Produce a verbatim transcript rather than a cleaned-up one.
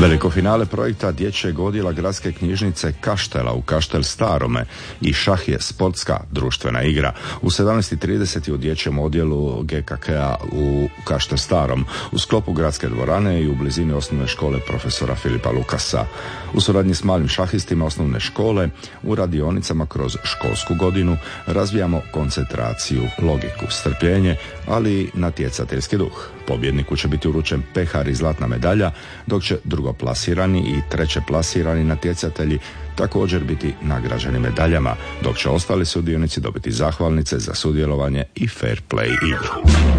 Veliko finale projekta dječjeg odjela gradske knjižnice Kaštela u Kaštel Starome i šah je sportska društvena igra. U sedamnaest i trideset u dječjem odjelu G K K-a u Kaštel Starom u sklopu gradske dvorane i u blizini osnovne škole profesora Filipa Lukasa. U suradnji s malim šahistima osnovne škole u radionicama kroz školsku godinu razvijamo koncentraciju, logiku, strpljenje, ali i natjecateljski duh. Pobjedniku će biti uručen pehar i zlatna medalja, dok će drugoplasirani i treće plasirani natjecatelji također biti nagrađeni medaljama, dok će ostali sudionici dobiti zahvalnice za sudjelovanje i fair play igru.